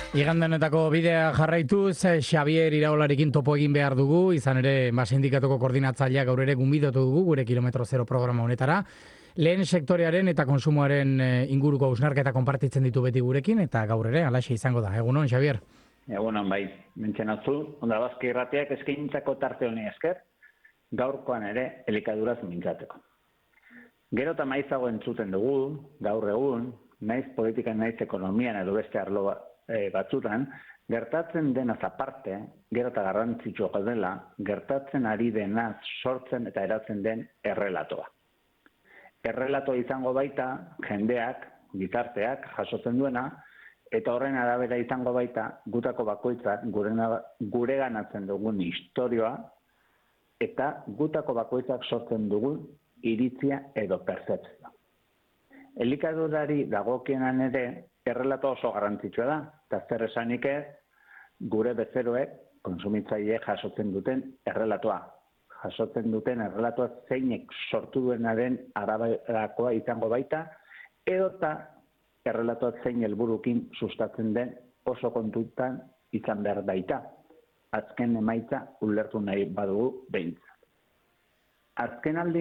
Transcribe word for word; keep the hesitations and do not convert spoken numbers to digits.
Igandenetako bidea jarraituz, Xavier Iraolarekin topo egin behar dugu, izan ere, ba, sindikatuko koordinatzaileak gaur ere gunbidatu dugu, gure kilometro zero programa honetara. Lehen sektorearen eta konsumoaren inguruko hausnarketa konpartitzen ditu beti gurekin, eta gaur ere, alaxe izango da. Egunon, Xavier? Egunon, bai, mentzenatzu, Ondabazki irratiak eskaintzako tarte honi esker, gaurkoan ere elikaduraz mintzateko. Gero eta maizago entzuten dugu, gaur egun, naiz politikan naiz ekonomian edo beste arlo batzutan, gertatzen denaz aparte, gero eta garrantzitsua dela, gertatzen ari denaz sortzen eta eratzen den errelatoa. Errelatoa izango baita, jendeak, gizarteak jasotzen duena, eta horren arabera izango baita, gutako bakoitzak gure ganatzen dugun historioa, eta gutako bakoitzak sortzen dugun iritzia edo pertzepzioa. Elikadurari dagokienan ere, errelato oso garrantzitsua da, eta zer esanik ez, gure bezeroek, konsumitzaileek jasotzen duten errelatoa. Jasotzen duten errelatoa zeinek sortu duenaren araberakoa izango baita, edota errelatoa zein helburukin sustatzen den oso kontutan izan behar baita. Azken emaitza ulertu nahi badugu behintzat. Azken aldi